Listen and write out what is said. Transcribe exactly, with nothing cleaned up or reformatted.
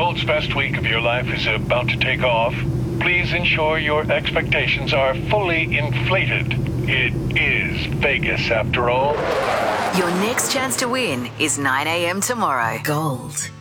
world's best week of your life is about to take off, please ensure your expectations are fully inflated. It is Vegas, after all. Your next chance to win is nine a.m. tomorrow. Gold